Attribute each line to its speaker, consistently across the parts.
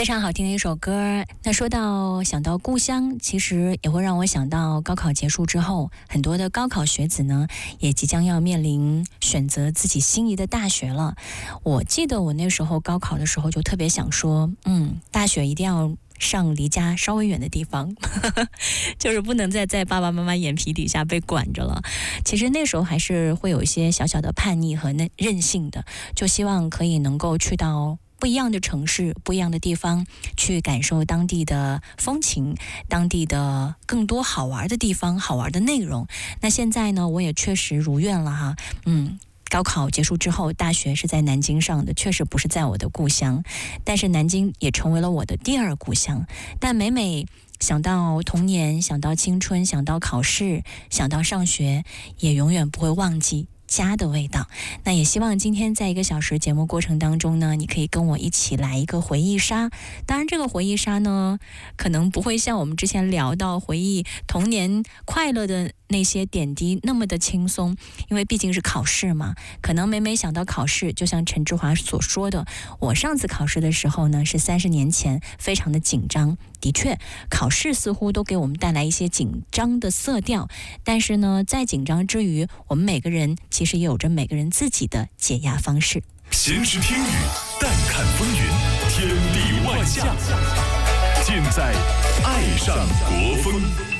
Speaker 1: 非常好听的一首歌。那说到想到故乡，其实也会让我想到高考结束之后，很多的高考学子呢，也即将要面临选择自己心仪的大学了。我记得我那时候高考的时候就特别想说，大学一定要上离家稍微远的地方就是不能再在爸爸妈妈眼皮底下被管着了。其实那时候还是会有一些小小的叛逆和任性的，就希望可以能够去到不一样的城市，不一样的地方，去感受当地的风情，当地的更多好玩的地方，好玩的内容。那现在呢，我也确实如愿了哈，高考结束之后，大学是在南京上的，确实不是在我的故乡，但是南京也成为了我的第二故乡。但每想到童年，想到青春，想到考试，想到上学，也永远不会忘记家的味道。那也希望今天在1个小时节目过程当中呢，你可以跟我一起来一个回忆杀。当然这个回忆杀呢，可能不会像我们之前聊到回忆童年快乐的那些点滴那么的轻松，因为毕竟是考试嘛。可能每想到考试，就像陈志华所说的，我上次考试的时候呢是30年前，非常的紧张。的确，考试似乎都给我们带来一些紧张的色调，但是呢，在紧张之余，我们每个人其实也有着每个人自己的解压方式。
Speaker 2: 闲时听雨，淡看风云，天地万象，尽在爱上国风。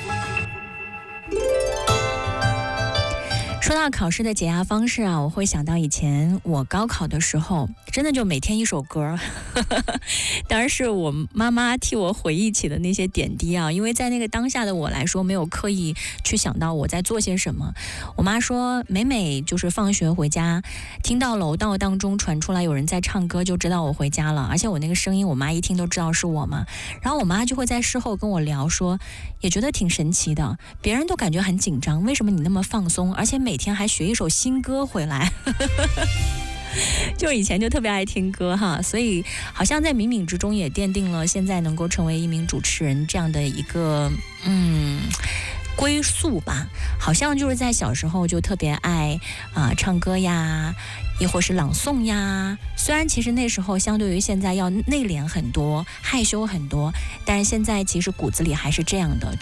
Speaker 1: 说到考试的解压方式啊，我会想到以前我高考的时候，真的就每天一首歌当然是我妈妈替我回忆起的那些点滴啊，因为在那个当下的我来说，没有刻意去想到我在做些什么。我妈说每就是放学回家，听到楼道当中传出来有人在唱歌，就知道我回家了，而且我那个声音我妈一听都知道是我嘛。然后我妈就会在事后跟我聊说，也觉得挺神奇的，别人都感觉很紧张，为什么你那么放松，而且每天还学一首新歌回来就以前就特别爱听歌哈，所以好像在冥冥之中也奠定了现在能够成为一名主持人这样的一个归宿吧。好像就是在小时候就特别爱唱歌呀，亦或是朗诵呀。虽然其实那时候相对于现在要内敛很多，害羞很多，但是现在其实骨子里还是这样的，